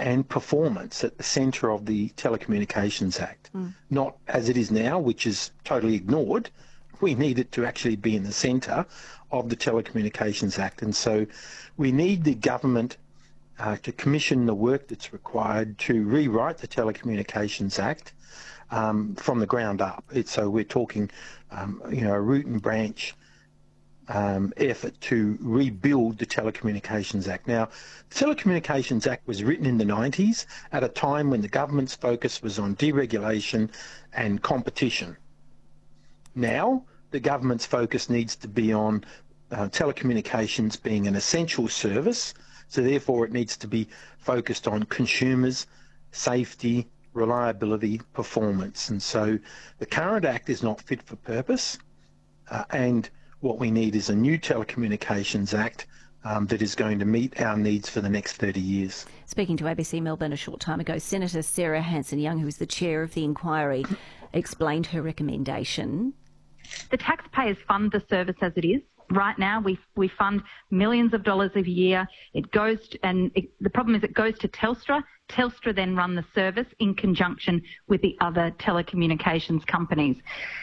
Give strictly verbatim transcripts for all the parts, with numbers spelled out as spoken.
and performance at the centre of the Telecommunications Act, mm. not as it is now, which is totally ignored. We need it to actually be in the centre of the Telecommunications Act. And so we need the government uh, to commission the work that's required to rewrite the Telecommunications Act um, from the ground up. It's, so we're talking, um, you know, a root and branch Um, effort to rebuild the Telecommunications Act. Now, the Telecommunications Act was written in the nineties at a time when the government's focus was on deregulation and competition. Now, the government's focus needs to be on uh, telecommunications being an essential service, so therefore it needs to be focused on consumers, safety, reliability, performance. And so the current Act is not fit for purpose, uh, and what we need is a new Telecommunications Act um, that is going to meet our needs for the next thirty years. Speaking to A B C Melbourne a short time ago, Senator Sarah Hanson-Young, who is the chair of the inquiry, explained her recommendation. The taxpayers fund the service as it is. Right now, we we fund millions of dollars a year. It goes to, and it, the problem is it goes to Telstra. Telstra then run the service in conjunction with the other telecommunications companies.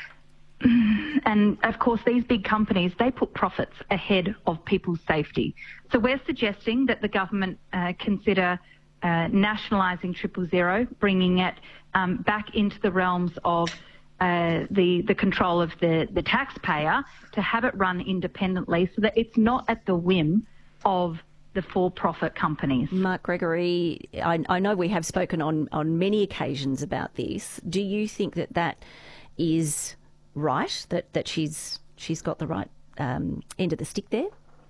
And, of course, these big companies, they put profits ahead of people's safety. So we're suggesting that the government uh, consider uh, nationalising Triple Zero, bringing it um, back into the realms of uh, the, the control of the, the taxpayer, to have it run independently so that it's not at the whim of the for-profit companies. Mark Gregory, I, I know we have spoken on, on many occasions about this. Do you think that that is right, that, that she's she's got the right um, end of the stick there?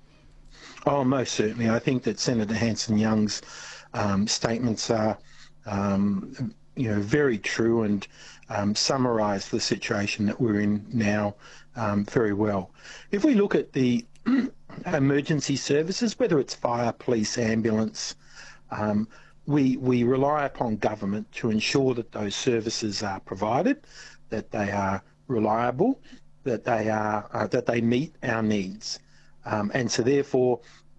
Oh, most certainly. I think that Senator Hanson-Young's um, statements are, um, you know, very true and um, summarise the situation that we're in now um, very well. If we look at the emergency services, whether it's fire, police, ambulance, um, we we rely upon government to ensure that those services are provided, that they are reliable, that they are uh, that they meet our needs, um, and so therefore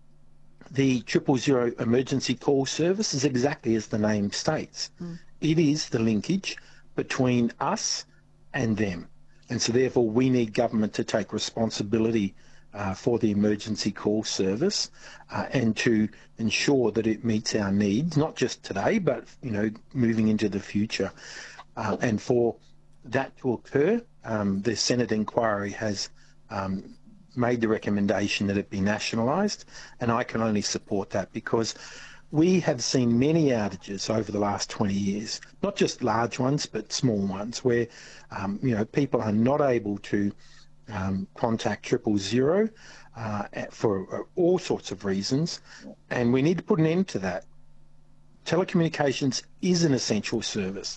the Triple Zero emergency call service is exactly as the name states. Mm. It is the linkage between us and them, and so therefore we need government to take responsibility uh, for the emergency call service uh, and to ensure that it meets our needs, not just today, but you know, moving into the future, uh, and for that to occur, um, the Senate inquiry has um, made the recommendation that it be nationalised, and I can only support that because we have seen many outages over the last twenty years, not just large ones but small ones, where um, you know, people are not able to um, contact Triple Zero uh, for all sorts of reasons, and we need to put an end to that. Telecommunications is an essential service,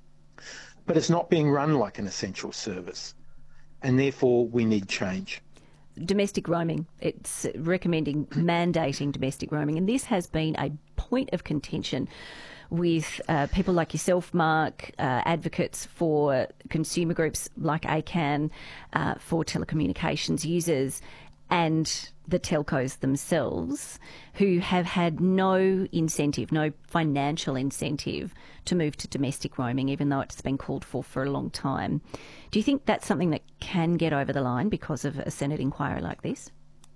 but it's not being run like an essential service, and therefore we need change. Domestic roaming, it's recommending mandating domestic roaming, and this has been a point of contention with uh, people like yourself, Mark, uh, advocates for consumer groups like A C A N, uh, for telecommunications users, and the telcos themselves, who have had no incentive, no financial incentive to move to domestic roaming, even though it's been called for for a long time. Do you think that's something that can get over the line because of a Senate inquiry like this?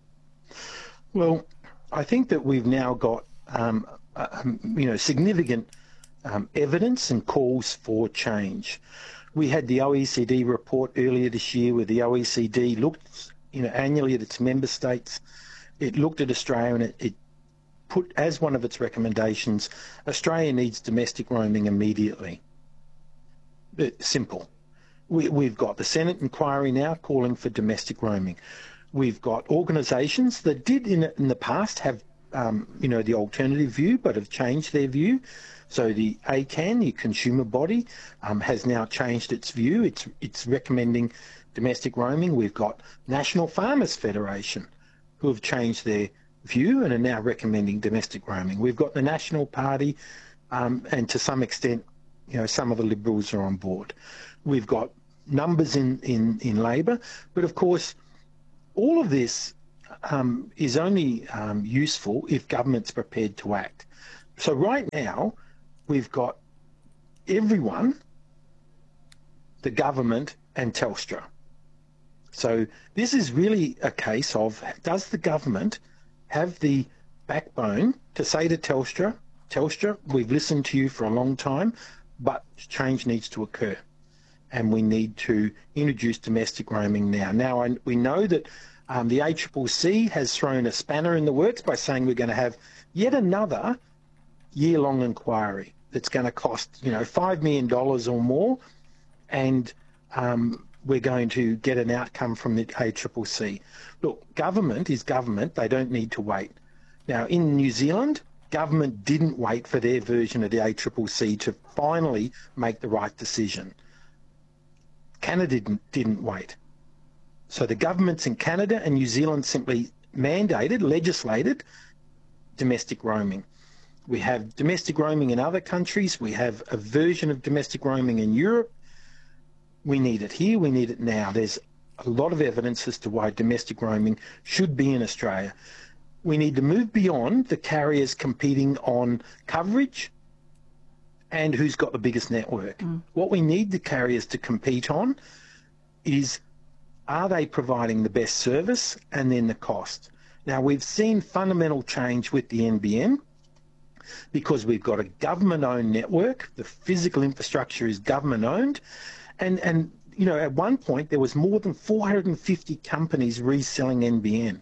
Well, I think that we've now got um, uh, you know, significant um, evidence and calls for change. We had the O E C D report earlier this year where the O E C D looked you know, annually at its member states. It looked at Australia and it, it put as one of its recommendations, Australia needs domestic roaming immediately. It's simple. We, we've got the Senate inquiry now calling for domestic roaming. We've got organisations that did in, in the past have, um, you know, the alternative view, but have changed their view. So the A C A N, the consumer body, um, has now changed its view. It's, it's recommending domestic roaming. We've got National Farmers Federation, who have changed their view and are now recommending domestic roaming. We've got the National Party, um, and to some extent, you know, some of the Liberals are on board. We've got numbers in, in, in Labor, but of course, all of this um, is only um, useful if government's prepared to act. So right now, we've got everyone, the government and Telstra. So this is really a case of, does the government have the backbone to say to Telstra, Telstra, we've listened to you for a long time, but change needs to occur and we need to introduce domestic roaming now. Now, I, we know that um, the A C C C has thrown a spanner in the works by saying we're going to have yet another year-long inquiry that's going to cost, you know, five million dollars or more, and um, we're going to get an outcome from the A C C C. Look, government is government. They don't need to wait. Now, in New Zealand, government didn't wait for their version of the A C C C to finally make the right decision. Canada didn't, didn't wait. So the governments in Canada and New Zealand simply mandated, legislated domestic roaming. We have domestic roaming in other countries. We have a version of domestic roaming in Europe. We need it here. We need it now. There's a lot of evidence as to why domestic roaming should be in Australia. We need to move beyond the carriers competing on coverage and who's got the biggest network. Mm. What we need the carriers to compete on is, are they providing the best service, and then the cost. Now, we've seen fundamental change with the N B N because we've got a government-owned network. The physical infrastructure is government-owned. And, and, you know, at one point, there was more than four hundred fifty companies reselling N B N.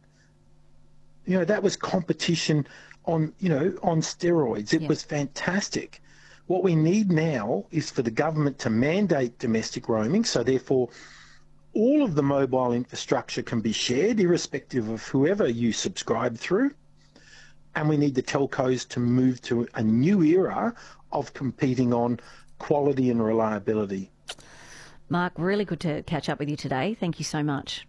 You know, that was competition on, you know, on steroids. It yeah. was fantastic. What we need now is for the government to mandate domestic roaming, so therefore all of the mobile infrastructure can be shared, irrespective of whoever you subscribe through. And we need the telcos to move to a new era of competing on quality and reliability. Mark, really good to catch up with you today. Thank you so much.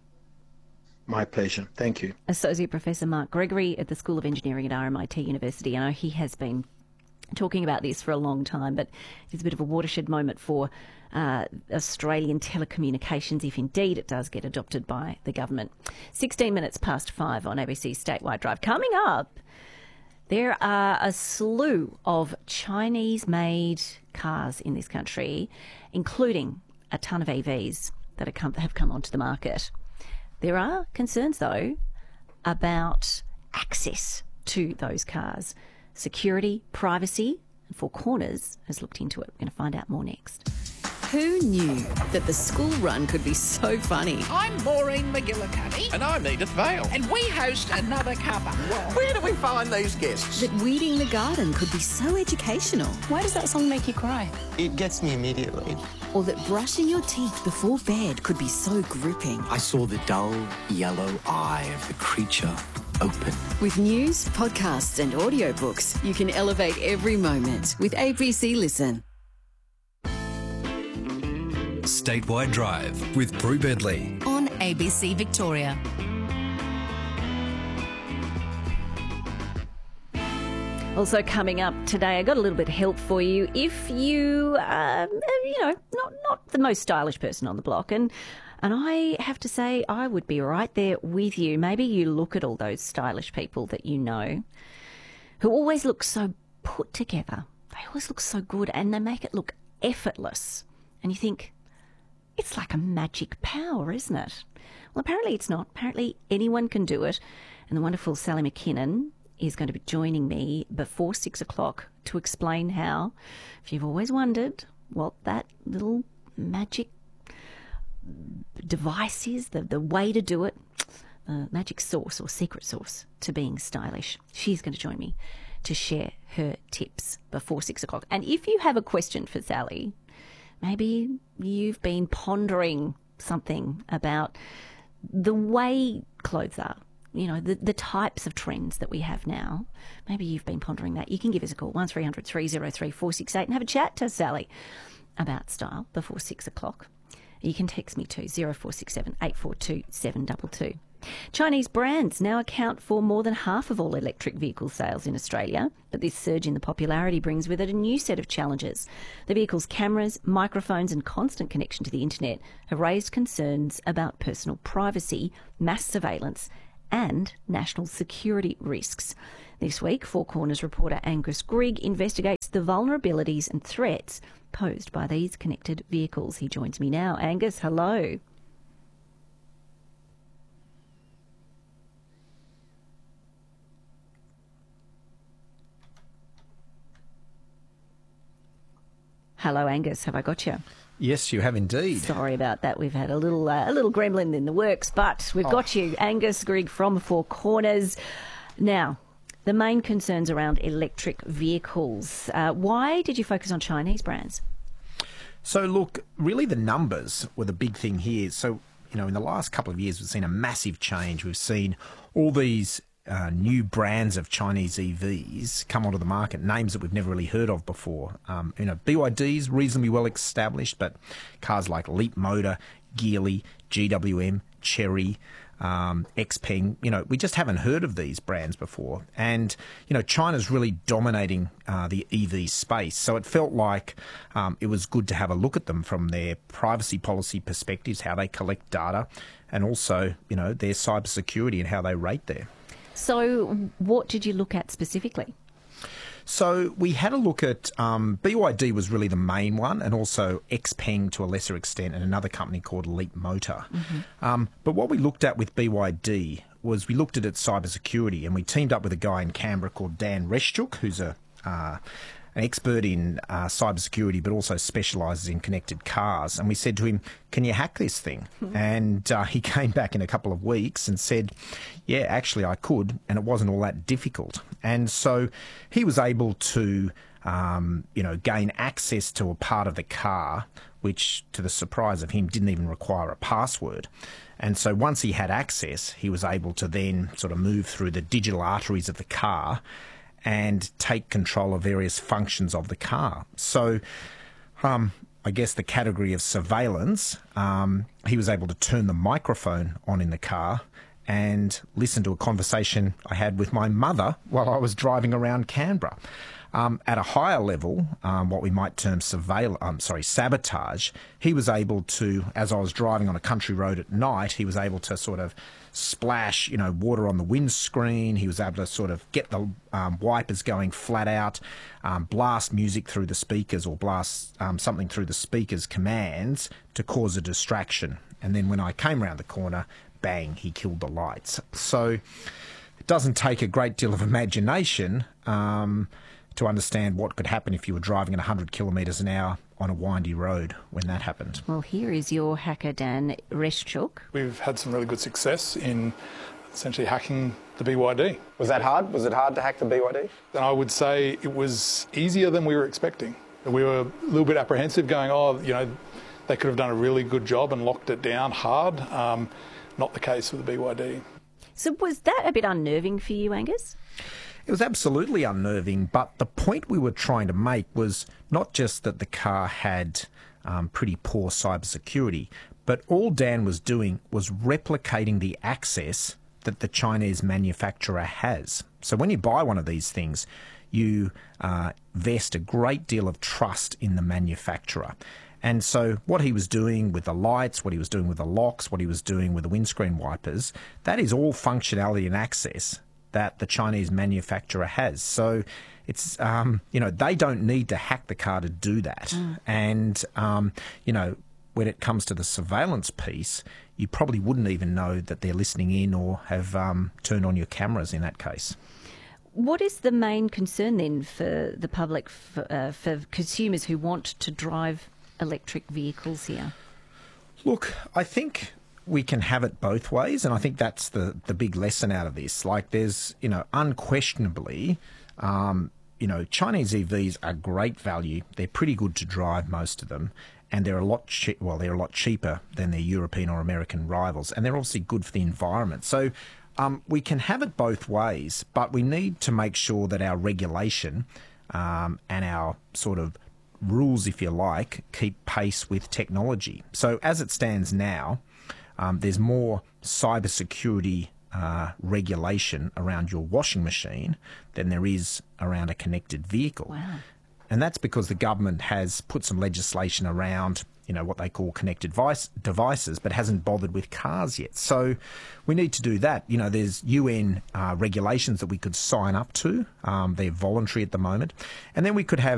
My pleasure. Thank you. Associate Professor Mark Gregory at the School of Engineering at R M I T University. I know he has been talking about this for a long time, but it's a bit of a watershed moment for uh, Australian telecommunications, if indeed it does get adopted by the government. sixteen minutes past five on A B C Statewide Drive. Coming up, there are a slew of Chinese-made cars in this country, including a ton of E Vs that have come onto the market. There are concerns, though, about access to those cars. Security, privacy, and Four Corners has looked into it. We're going to find out more next. Who knew that the school run could be so funny? I'm Maureen McGillicuddy. And I'm Edith Vale. And we host Another Cuppa. Where do we find these guests? That weeding the garden could be so educational. Why does that song make you cry? It gets me immediately. Or that brushing your teeth before bed could be so gripping. I saw the dull yellow eye of the creature open. With news, podcasts and audiobooks, you can elevate every moment with A B C Listen. Statewide Drive with Prue Bedley on A B C Victoria. Also coming up today, I got a little bit of help for you. If you, um, you know, not not the most stylish person on the block, and and I have to say, I would be right there with you. Maybe you look at all those stylish people that you know, who always look so put together. They always look so good, and they make it look effortless. And you think, it's like a magic power, isn't it? Well, apparently it's not. Apparently anyone can do it. And the wonderful Sally McKinnon is going to be joining me before six o'clock to explain how, if you've always wondered what that little magic device is, the, the way to do it, the magic sauce or secret sauce to being stylish. She's going to join me to share her tips before six o'clock. And if you have a question for Sally, maybe you've been pondering something about the way clothes are, you know, the, the types of trends that we have now. Maybe you've been pondering that. You can give us a call, one three hundred three oh three four six eight, and have a chat to Sally about style before six o'clock. You can text me to zero four six seven eight four two seven two two. Chinese brands now account for more than half of all electric vehicle sales in Australia, but this surge in the popularity brings with it a new set of challenges. The vehicle's cameras, microphones and constant connection to the internet have raised concerns about personal privacy, mass surveillance and national security risks. This week, Four Corners reporter Angus Grigg investigates the vulnerabilities and threats posed by these connected vehicles. He joins me now. Angus, hello. Hello, Angus. Have I got you? Yes, you have indeed. Sorry about that. We've had a little uh, a little gremlin in the works, but we've oh. got you, Angus Grigg from Four Corners. Now, the main concerns around electric vehicles. Uh, why did you focus on Chinese brands? So, look, really the numbers were the big thing here. So, you know, in the last couple of years, we've seen a massive change. We've seen all these Uh, new brands of Chinese E Vs come onto the market, names that we've never really heard of before. Um, you know, B Y D's reasonably well established, but cars like Leapmotor, Geely, G W M, Chery, um, Xpeng, you know, we just haven't heard of these brands before. And, you know, China's really dominating uh, the E V space. So it felt like um, it was good to have a look at them from their privacy policy perspectives, how they collect data, and also, you know, their cybersecurity and how they rate there. So what did you look at specifically? So we had a look at um, B Y D was really the main one, and also Xpeng to a lesser extent, and another company called Leapmotor. Mm-hmm. Um, but what we looked at with B Y D was we looked at its cybersecurity, and we teamed up with a guy in Canberra called Dan Reschuk, who's a uh, an expert in uh, cybersecurity, but also specialises in connected cars. And we said to him, can you hack this thing? Mm-hmm. And uh, he came back in a couple of weeks and said, yeah, actually I could, and it wasn't all that difficult. And so he was able to, um, you know, gain access to a part of the car, which, to the surprise of him, didn't even require a password. And so once he had access, he was able to then sort of move through the digital arteries of the car and take control of various functions of the car. So um, I guess the category of surveillance, um, he was able to turn the microphone on in the car and listen to a conversation I had with my mother while I was driving around Canberra. Um, at a higher level, um, what we might term surveil- um, sorry, sabotage, he was able to, as I was driving on a country road at night, he was able to sort of splash, you know, water on the windscreen. He was able to sort of get the um, wipers going flat out, um, blast music through the speakers, or blast um, something through the speakers' commands to cause a distraction. And then when I came around the corner, bang, he killed the lights. So it doesn't take a great deal of imagination um, to understand what could happen if you were driving at one hundred kilometres an hour on a windy road when that happened. Well, here is your hacker, Dan Reschuk. We've had some really good success in essentially hacking the B Y D. Was that hard? Was it hard to hack the B Y D? And I would say it was easier than we were expecting. We were a little bit apprehensive, going, oh, you know, they could have done a really good job and locked it down hard. Um, not the case with the B Y D. So was that a bit unnerving for you, Angus? It was absolutely unnerving, but the point we were trying to make was not just that the car had um, pretty poor cybersecurity, but all Dan was doing was replicating the access that the Chinese manufacturer has. So when you buy one of these things, you uh, vest a great deal of trust in the manufacturer. And so what he was doing with the lights, what he was doing with the locks, what he was doing with the windscreen wipers, that is all functionality and access that the Chinese manufacturer has. So it's, um, you know, they don't need to hack the car to do that. Mm. And, um, you know, when it comes to the surveillance piece, you probably wouldn't even know that they're listening in or have um, turned on your cameras in that case. What is the main concern then for the public, for, uh, for consumers who want to drive electric vehicles here? Look, I think we can have it both ways, and I think that's the, the big lesson out of this. Like, there's, you know, unquestionably, um, you know, Chinese E Vs are great value. They're pretty good to drive, most of them, and they're a lot che- well, they're a lot cheaper than their European or American rivals, and they're obviously good for the environment. So um, we can have it both ways, but we need to make sure that our regulation um, and our sort of rules, if you like, keep pace with technology. So as it stands now, Um, there's more cybersecurity uh, regulation around your washing machine than there is around a connected vehicle. Wow. And that's because the government has put some legislation around you know, what they call connected device, devices, but hasn't bothered with cars yet. So we need to do that. You know, there's U N uh, regulations that we could sign up to. Um, they're voluntary at the moment. And then we could have